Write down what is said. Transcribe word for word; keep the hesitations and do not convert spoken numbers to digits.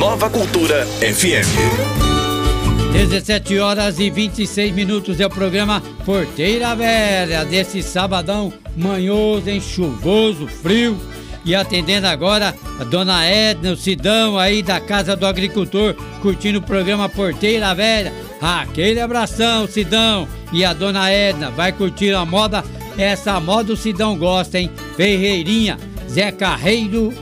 Nova Cultura F M. dezessete horas e vinte e seis minutos é o programa Porteira Velha desse sabadão manhoso, hein, chuvoso, frio. E atendendo agora a dona Edna, o Sidão aí da Casa do Agricultor, curtindo o programa Porteira Velha. Aquele abração, Sidão. E a dona Edna vai curtir a moda, essa moda o Sidão gosta, hein? Ferreirinha, Zé Carreiro